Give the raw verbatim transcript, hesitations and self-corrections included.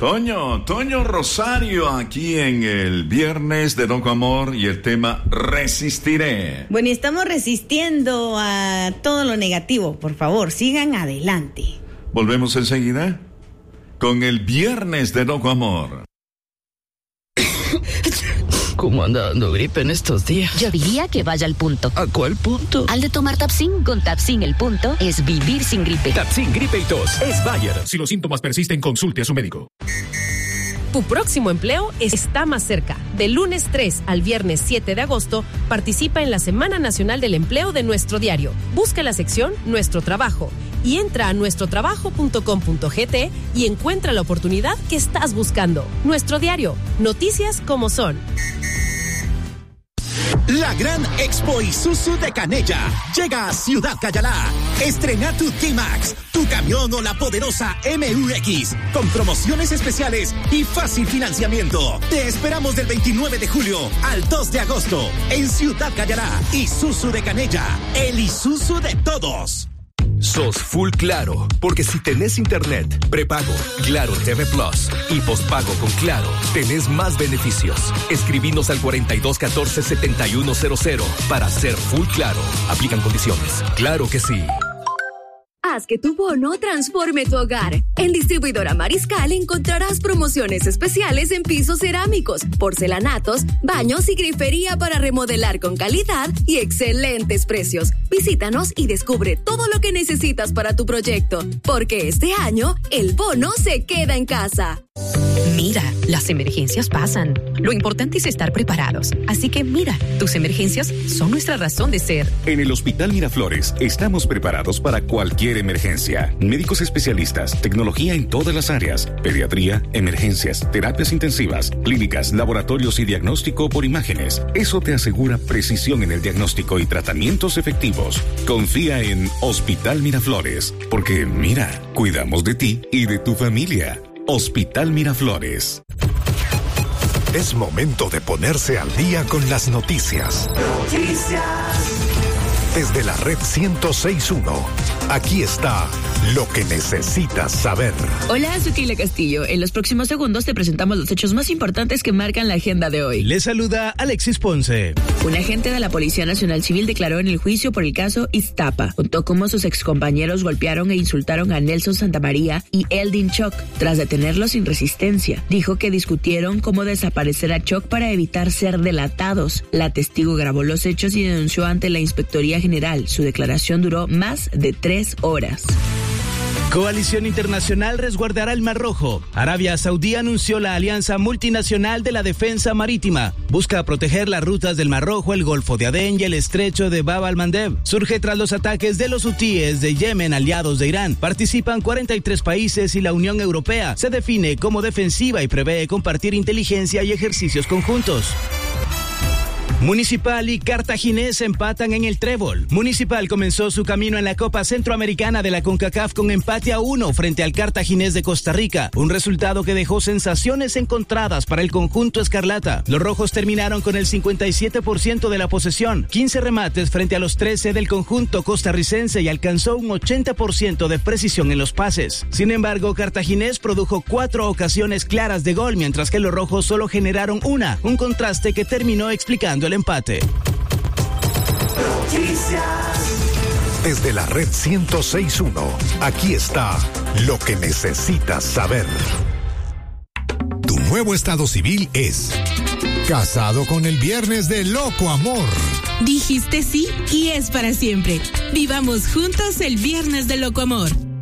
Toño, Toño Rosario, aquí en el Viernes de Loco Amor y el tema Resistiré. Bueno, y estamos resistiendo a todo lo negativo. Por favor, sigan adelante. Volvemos enseguida con el Viernes de Loco Amor. ¿Cómo anda dando gripe en estos días? Yo diría que vaya al punto. ¿A cuál punto? Al de tomar Tapsin. Con Tapsin el punto es vivir sin gripe. Tapsin gripe y tos es Bayer. Si los síntomas persisten, consulte a su médico. Tu próximo empleo está más cerca. Del lunes tres al viernes siete de agosto, participa en la Semana Nacional del Empleo de Nuestro Diario. Busca la sección Nuestro Trabajo y entra a nuestro trabajo punto com punto gt y encuentra la oportunidad que estás buscando. Nuestro Diario, noticias como son. La gran Expo Isuzu de Canella llega a Ciudad Cayalá. Estrena tu T-Max, tu camión o la poderosa M U X con promociones especiales y fácil financiamiento. Te esperamos del veintinueve de julio al dos de agosto en Ciudad Cayalá. Isuzu de Canella, el Isuzu de todos. Sos full Claro, porque si tenés internet, prepago, Claro T V Plus y postpago con Claro, tenés más beneficios. Escribinos al cuarenta y dos catorce setenta y uno cero cero para ser full Claro. Aplican condiciones. Claro que sí. Haz que tu bono transforme tu hogar. En Distribuidora Mariscal encontrarás promociones especiales en pisos cerámicos, porcelanatos, baños y grifería para remodelar con calidad y excelentes precios. Visítanos y descubre todo lo que necesitas para tu proyecto, porque este año el bono se queda en casa. Mira, las emergencias pasan. Lo importante es estar preparados. Así que mira, tus emergencias son nuestra razón de ser. En el Hospital Miraflores estamos preparados para cualquier emergencia. Médicos especialistas, tecnología en todas las áreas, pediatría, emergencias, terapias intensivas, clínicas, laboratorios y diagnóstico por imágenes. Eso te asegura precisión en el diagnóstico y tratamientos efectivos. Confía en Hospital Miraflores, porque mira, cuidamos de ti y de tu familia. Hospital Miraflores. Es momento de ponerse al día con las noticias. Noticias. Desde la red ciento seis punto uno, aquí está lo que necesitas saber. Hola, soy Keila Castillo. En los próximos segundos te presentamos los hechos más importantes que marcan la agenda de hoy. Les saluda Alexis Ponce. Un agente de la Policía Nacional Civil declaró en el juicio por el caso Iztapa. Contó cómo sus excompañeros golpearon e insultaron a Nelson Santamaría y Eldin Choc tras detenerlos sin resistencia. Dijo que discutieron cómo desaparecer a Choc para evitar ser delatados. La testigo grabó los hechos y denunció ante la Inspectoría General. Su declaración duró más de tres horas. Coalición Internacional resguardará el Mar Rojo. Arabia Saudí anunció la Alianza Multinacional de la Defensa Marítima. Busca proteger las rutas del Mar Rojo, el Golfo de Adén y el Estrecho de Bab al-Mandeb. Surge tras los ataques de los hutíes de Yemen, aliados de Irán. Participan cuarenta y tres países y la Unión Europea se define como defensiva y prevé compartir inteligencia y ejercicios conjuntos. Municipal y Cartaginés empatan en el trébol. Municipal comenzó su camino en la Copa Centroamericana de la CONCACAF con empate a uno frente al Cartaginés de Costa Rica, un resultado que dejó sensaciones encontradas para el conjunto escarlata. Los rojos terminaron con el cincuenta y siete por ciento de la posesión, quince remates frente a los trece del conjunto costarricense y alcanzó un ochenta por ciento de precisión en los pases. Sin embargo, Cartaginés produjo cuatro ocasiones claras de gol, mientras que los rojos solo generaron una, un contraste que terminó explicando el empate. Desde la red ciento seis punto uno, aquí está lo que necesitas saber. Tu nuevo estado civil es casado con el Viernes de Loco Amor. Dijiste sí y es para siempre. Vivamos juntos el Viernes de Loco Amor.